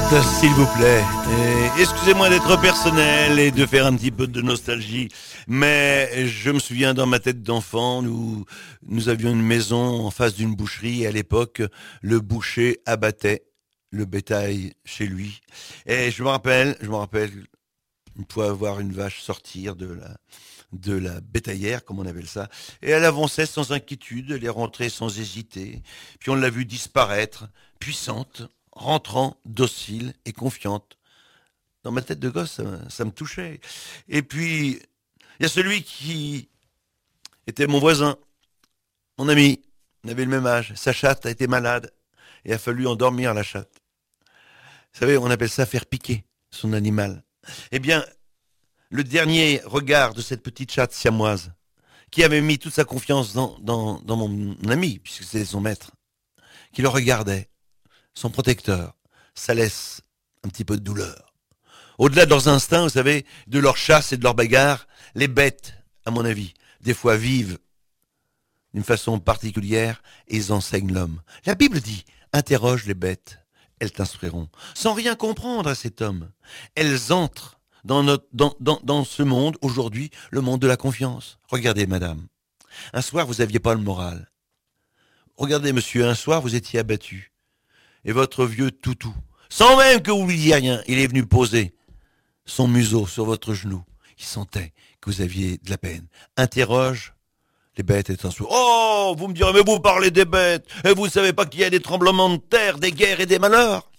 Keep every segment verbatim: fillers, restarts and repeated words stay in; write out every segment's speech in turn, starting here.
s'il vous plaît. Et excusez-moi d'être personnel et de faire un petit peu de nostalgie, mais je me souviens dans ma tête d'enfant, nous, nous avions une maison en face d'une boucherie et à l'époque, le boucher abattait le bétail chez lui. Et je me rappelle, je me rappelle, une fois voir une vache sortir de la, de la bétaillère, comme on appelle ça, et elle avançait sans inquiétude, elle est rentrée sans hésiter, puis on l'a vue disparaître, puissante, rentrant, docile et confiante. Dans ma tête de gosse, ça, ça me touchait. Et puis, il y a celui qui était mon voisin, mon ami, on avait le même âge, sa chatte a été malade, et a fallu endormir la chatte. Vous savez, on appelle ça faire piquer son animal. Eh bien, le dernier regard de cette petite chatte siamoise, qui avait mis toute sa confiance dans, dans, dans mon ami, puisque c'était son maître, qui le regardait, son protecteur, ça laisse un petit peu de douleur. Au-delà de leurs instincts, vous savez, de leur chasse et de leur bagarre, les bêtes, à mon avis, des fois vivent d'une façon particulière et ils enseignent l'homme. La Bible dit, interroge les bêtes, elles t'instruiront. Sans rien comprendre à cet homme, elles entrent dans, notre, dans, dans, dans ce monde, aujourd'hui, le monde de la confiance. Regardez, madame, un soir, vous n'aviez pas le moral. Regardez, monsieur, un soir, vous étiez abattu. Et votre vieux toutou, sans même que vous lui disiez rien, il est venu poser son museau sur votre genou. Il sentait que vous aviez de la peine. Interroge les bêtes et ensuite. Oh, vous me direz, mais vous parlez des bêtes, et vous ne savez pas qu'il y a des tremblements de terre, des guerres et des malheurs.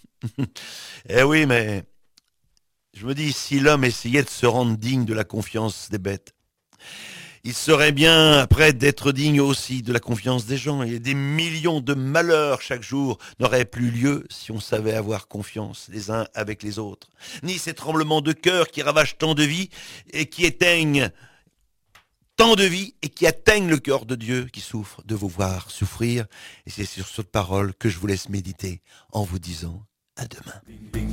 Eh oui, mais je me dis, si l'homme essayait de se rendre digne de la confiance des bêtes, il serait bien prêt d'être digne aussi de la confiance des gens. Et des millions de malheurs chaque jour n'auraient plus lieu si on savait avoir confiance les uns avec les autres. Ni ces tremblements de cœur qui ravagent tant de vies et qui éteignent tant de vies et qui atteignent le cœur de Dieu qui souffre de vous voir souffrir. Et c'est sur cette parole que je vous laisse méditer en vous disant à demain.